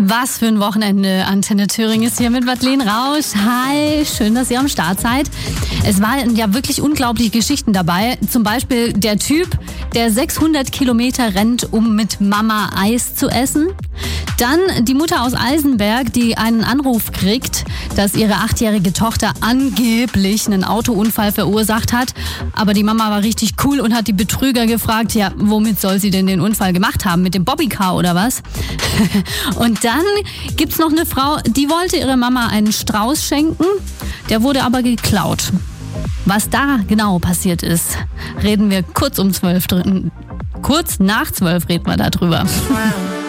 Was für ein Wochenende. Antenne Thüringen ist hier mit Madeleine Rausch. Hi, schön, dass ihr am Start seid. Es waren ja wirklich unglaubliche Geschichten dabei. Zum Beispiel der Typ, der 600 Kilometer rennt, um mit Mama Eis zu essen. Dann die Mutter aus Eisenberg, die einen Anruf kriegt, dass ihre 8-jährige Tochter angeblich einen Autounfall verursacht hat. Aber die Mama war richtig cool und hat die Betrüger gefragt, ja, womit soll sie denn den Unfall gemacht haben? Mit dem Bobbycar oder was? Und dann gibt's noch eine Frau, die wollte ihrer Mama einen Strauß schenken, der wurde aber geklaut. Was da genau passiert ist, reden wir kurz nach 12 reden wir darüber.